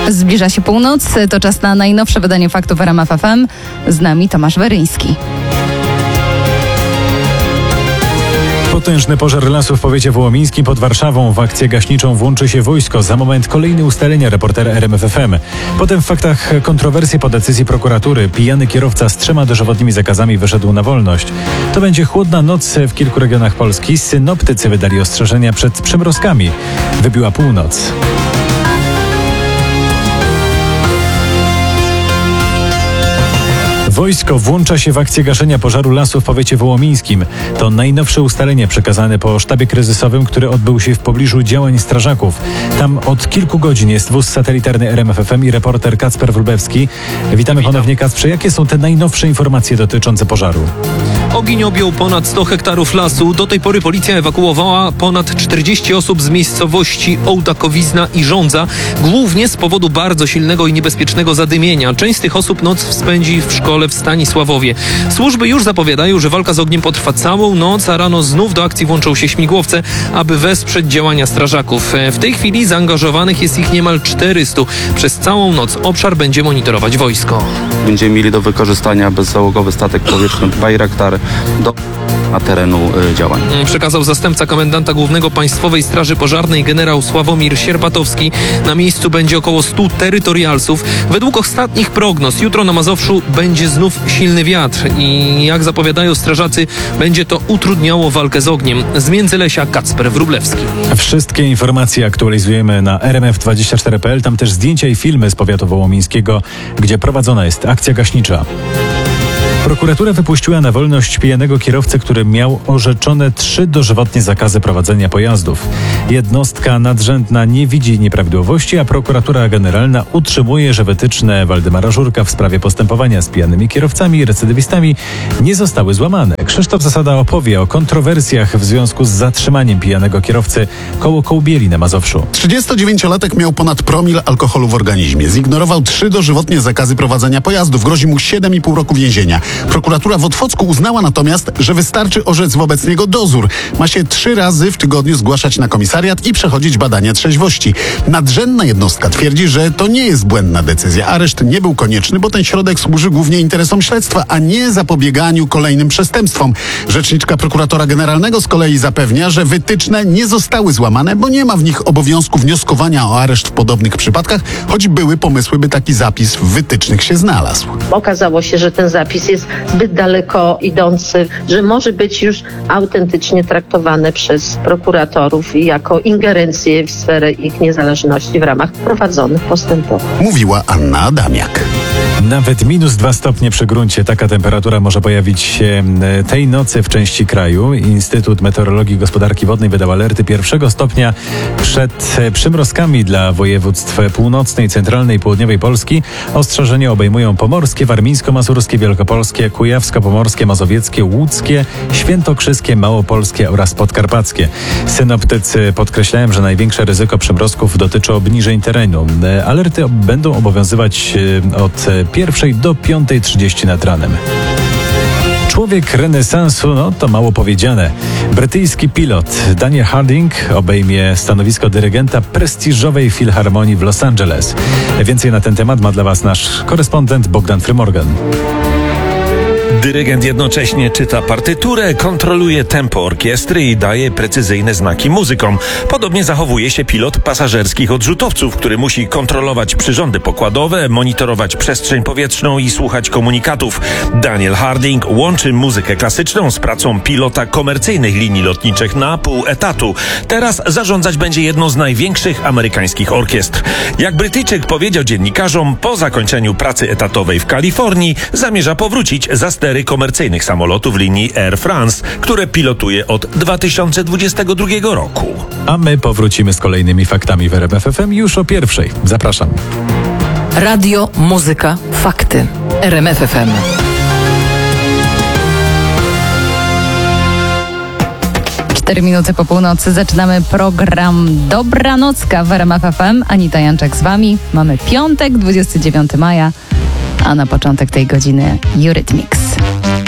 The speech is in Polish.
Zbliża się północ, to czas na najnowsze wydanie faktów RMF FM. Z nami Tomasz Weryński. Potężny pożar lasu w powiecie wołomińskim pod Warszawą. W akcję gaśniczą włączy się wojsko. Za moment kolejne ustalenia reportera RMF FM. Potem w faktach kontrowersje po decyzji prokuratury. Pijany kierowca z 3 dożywotnimi zakazami wyszedł na wolność. To będzie chłodna noc w kilku regionach Polski. Synoptycy wydali ostrzeżenia przed przymrozkami. Wybiła północ. Wojsko włącza się w akcję gaszenia pożaru lasu w powiecie wołomińskim. To najnowsze ustalenie przekazane po sztabie kryzysowym, który odbył się w pobliżu działań strażaków. Tam od kilku godzin jest wóz satelitarny RMF FM i reporter Kacper Wróblewski. Witamy ponownie, Kacprze. Jakie są te najnowsze informacje dotyczące pożaru? Ogień objął ponad 100 hektarów lasu. Do tej pory policja ewakuowała ponad 40 osób z miejscowości Ołdakowizna i Żądza, głównie z powodu bardzo silnego i niebezpiecznego zadymienia. Część z tych osób noc spędzi w szkole w Stanisławowie. Służby już zapowiadają, że walka z ogniem potrwa całą noc, a rano znów do akcji włączą się śmigłowce, aby wesprzeć działania strażaków. W tej chwili zaangażowanych jest ich niemal 400. Przez całą noc obszar będzie monitorować wojsko. Będziemy mieli do wykorzystania bezzałogowy statek powietrzny Bayraktar na terenu działań. Przekazał zastępca komendanta głównego Państwowej Straży Pożarnej generał Sławomir Sierpatowski. Na miejscu będzie około 100 terytorialsów. Według ostatnich prognoz jutro na Mazowszu będzie znów silny wiatr i jak zapowiadają strażacy, będzie to utrudniało walkę z ogniem. Z Międzylesia Kacper Wróblewski. Wszystkie informacje aktualizujemy na rmf24.pl. Tam też zdjęcia i filmy z powiatu wołomińskiego, gdzie prowadzona jest akcja gaśnicza. Prokuratura wypuściła na wolność pijanego kierowcę, który miał orzeczone 3 dożywotnie zakazy prowadzenia pojazdów. Jednostka nadrzędna nie widzi nieprawidłowości, a prokuratura generalna utrzymuje, że wytyczne Waldemara Żurka w sprawie postępowania z pijanymi kierowcami i recydywistami nie zostały złamane. Krzysztof Zasada opowie o kontrowersjach w związku z zatrzymaniem pijanego kierowcy koło Kołbieli na Mazowszu. 39-latek miał ponad promil alkoholu w organizmie. Zignorował 3 dożywotnie zakazy prowadzenia pojazdów. Grozi mu 7,5 roku więzienia. Prokuratura w Otwocku uznała natomiast, że wystarczy orzec wobec niego dozór. Ma się 3 razy w tygodniu zgłaszać na komisariat i przechodzić badania trzeźwości. Nadrzędna jednostka twierdzi, że to nie jest błędna decyzja. Areszt nie był konieczny, bo ten środek służy głównie interesom śledztwa, a nie zapobieganiu kolejnym przestępstwom. Rzeczniczka prokuratora generalnego z kolei zapewnia, że wytyczne nie zostały złamane, bo nie ma w nich obowiązku wnioskowania o areszt w podobnych przypadkach, choć były pomysły, by taki zapis w wytycznych się znalazł. Okazało się, że ten zapis jest zbyt daleko idący, że może być już autentycznie traktowane przez prokuratorów jako ingerencję w sferę ich niezależności w ramach prowadzonych postępowań. Mówiła Anna Adamiak. Nawet -2 stopnie przy gruncie. Taka temperatura może pojawić się tej nocy w części kraju. Instytut Meteorologii i Gospodarki Wodnej wydał alerty 1 stopnia przed przymrozkami dla województw północnej, centralnej i południowej Polski. Ostrzeżenia obejmują pomorskie, warmińsko-mazurskie, wielkopolskie, kujawsko-pomorskie, mazowieckie, łódzkie, świętokrzyskie, małopolskie oraz podkarpackie. Synoptycy podkreślają, że największe ryzyko przymrozków dotyczy obniżeń terenu. Alerty będą obowiązywać od 1 do 5:30 nad ranem. Człowiek renesansu, to mało powiedziane. Brytyjski pilot Daniel Harding obejmie stanowisko dyrygenta prestiżowej filharmonii w Los Angeles. Więcej na ten temat ma dla Was nasz korespondent Bogdan Frymorgan. Dyrygent jednocześnie czyta partyturę, kontroluje tempo orkiestry i daje precyzyjne znaki muzykom. Podobnie zachowuje się pilot pasażerskich odrzutowców, który musi kontrolować przyrządy pokładowe, monitorować przestrzeń powietrzną i słuchać komunikatów. Daniel Harding łączy muzykę klasyczną z pracą pilota komercyjnych linii lotniczych na pół etatu. Teraz zarządzać będzie jedną z największych amerykańskich orkiestr. Jak Brytyjczyk powiedział dziennikarzom, po zakończeniu pracy etatowej w Kalifornii zamierza powrócić za stery komercyjnych samolotów linii Air France, które pilotuje od 2022 roku. A my powrócimy z kolejnymi faktami w RMF FM już o 1:00. Zapraszam. Radio, muzyka, fakty. RMF FM. Minuty po północy zaczynamy program Dobranocka w RMF FM. Anita Janczak z Wami. Mamy piątek, 29 maja, a na początek tej godziny Eurythmics.